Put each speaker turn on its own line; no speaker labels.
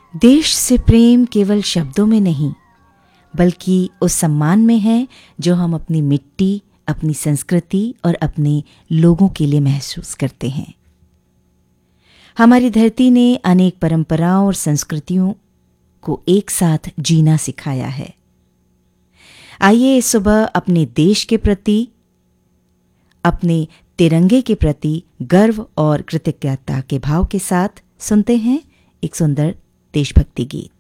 देश से प्रेम केवल शब्दों में नहीं, बल्कि उस सम्मान में है जो हम अपनी मिट्टी, अपनी संस्कृति और अपने लोगों के लिए महसूस करते हैं। हमारी धरती ने अनेक परंपराओं और संस्कृतियों को एक साथ जीना सिखाया है। आइए इस सुबह अपने देश के प्रति, अपने तिरंगे के प्रति गर्व और कृतज्ञता के भाव के साथ सुनते हैं एक सुंदर देशभक्ति गीत।